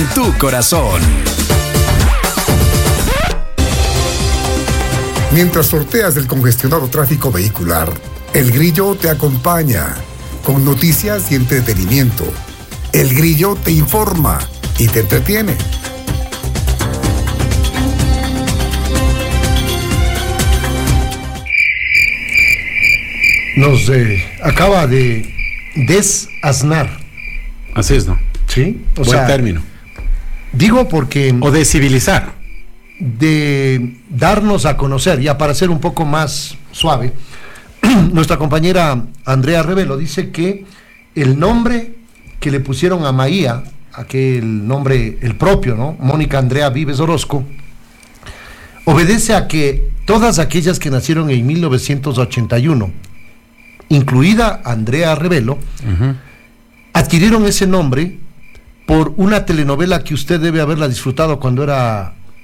Tu corazón. Mientras sorteas el congestionado tráfico vehicular, El Grillo te acompaña con noticias y entretenimiento. El Grillo te informa y te entretiene. Nos acaba de desasnar. Así es, ¿no? Sí. Buen término. Digo porque... O de civilizar. De darnos a conocer, ya para ser un poco más suave, nuestra compañera Andrea Revelo dice que el nombre que le pusieron a Maía, aquel nombre, el propio, ¿no? Mónica Andrea Vives Orozco, obedece a que todas aquellas que nacieron en 1981, incluida Andrea Revelo, adquirieron ese nombre por una telenovela que usted debe haberla disfrutado cuando era